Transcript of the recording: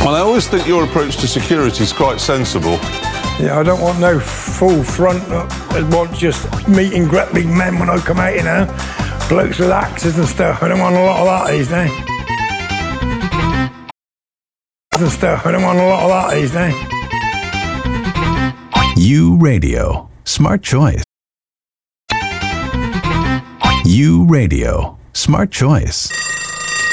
Well, I always think your approach to security is quite sensible. Yeah, I don't want no full front. I want just meeting great big men when I come out, you know. Blokes with axes and stuff. I don't want a lot of that these days. I don't want a lot of that these days. U Radio. Smart choice. U Radio. Smart choice.